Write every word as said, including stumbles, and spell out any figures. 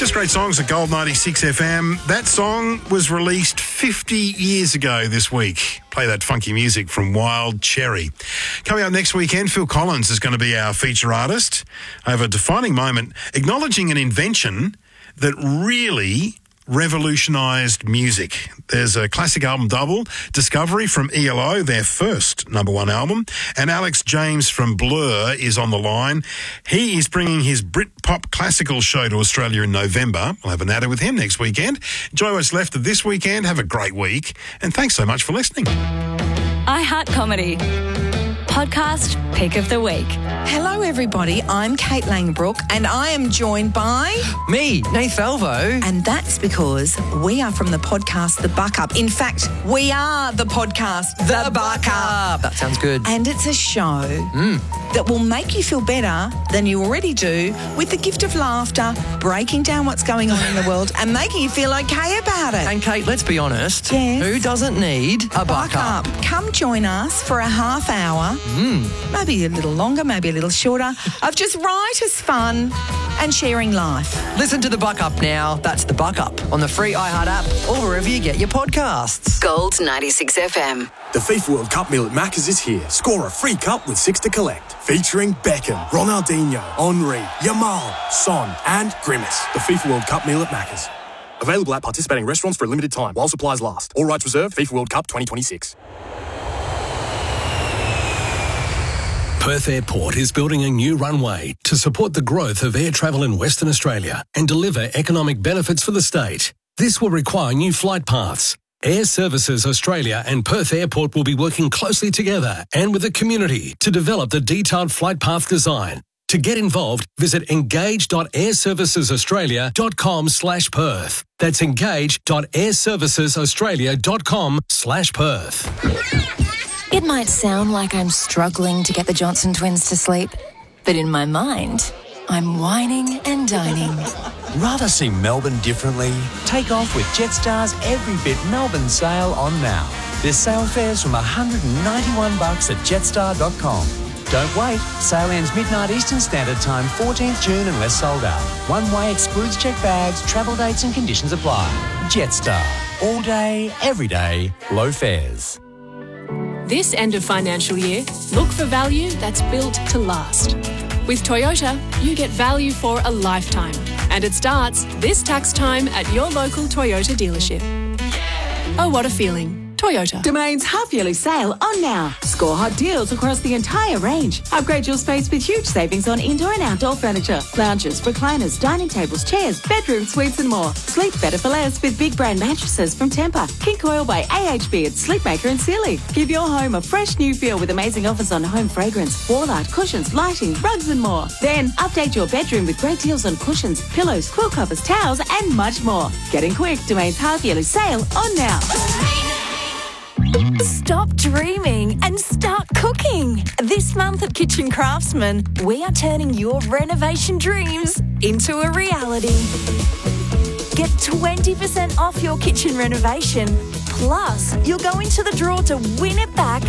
Just great songs at Gold ninety-six F M. That song was released fifty years ago this week. Play that funky music from Wild Cherry. Coming up next weekend, Phil Collins is going to be our feature artist. I have a defining moment acknowledging an invention that really revolutionised music. There's a classic album double, Discovery from E L O, their first number one album, and Alex James from Blur is on the line. He is bringing his Britpop classical show to Australia in November. We'll have an adder with him next weekend. Enjoy what's left of this weekend. Have a great week, and thanks so much for listening. iHeart Comedy Podcast Pick of the Week. Hello, everybody. I'm Kate Langbrook, and I am joined by... Me, Nath Alvo. And that's because we are from the podcast The Buck Up. In fact, we are the podcast The, the Buck Up. That sounds good. And it's a show mm. that will make you feel better than you already do, with the gift of laughter, breaking down what's going on in the world and making you feel okay about it. And Kate, let's be honest. Yes. Who doesn't need a buck, buck up? up? Come join us for a half hour. Mm. Maybe a little longer, maybe a little shorter, of just riotous fun and sharing life. Listen to The Buck Up now. That's The Buck Up on the free iHeart app or wherever you get your podcasts. Gold ninety-six F M. The FIFA World Cup meal at Macca's is here. Score a free cup with six to collect. Featuring Beckham, Ronaldinho, Henry, Yamal, Son and Grimace. The FIFA World Cup meal at Macca's. Available at participating restaurants for a limited time while supplies last. All rights reserved. FIFA World Cup twenty twenty-six. Perth Airport is building a new runway to support the growth of air travel in Western Australia and deliver economic benefits for the state. This will require new flight paths. Air Services Australia and Perth Airport will be working closely together and with the community to develop the detailed flight path design. To get involved, visit engage.airservicesaustralia.com slash Perth. That's engage.airservicesaustralia.com slash Perth. It might sound like I'm struggling to get the Johnson twins to sleep, but in my mind, I'm whining and dining. Rather see Melbourne differently? Take off with Jetstar's Every Bit Melbourne sale on now. There's sale fares from one hundred ninety-one bucks at jetstar dot com. Don't wait. Sale ends midnight Eastern Standard Time, fourteenth June unless sold out. One way excludes checked bags, travel dates and conditions apply. Jetstar. All day, every day, low fares. This end of financial year, look for value that's built to last. With Toyota, you get value for a lifetime. And it starts this tax time at your local Toyota dealership. Oh, what a feeling. Toyota. Domain's half-yearly sale on now. Score hot deals across the entire range. Upgrade your space with huge savings on indoor and outdoor furniture, lounges, recliners, dining tables, chairs, bedroom suites and more. Sleep better for less with big brand mattresses from Tempur, King Coil by A H B, and Sleepmaker and Sealy. Give your home a fresh new feel with amazing offers on home fragrance, wall art, cushions, lighting, rugs and more. Then update your bedroom with great deals on cushions, pillows, quilt covers, towels and much more. Get in quick. Domain's half-yearly sale on now. Stop dreaming and start cooking. This month at Kitchen Craftsman, we are turning your renovation dreams into a reality. Get twenty percent off your kitchen renovation. Plus, you'll go into the draw to win it back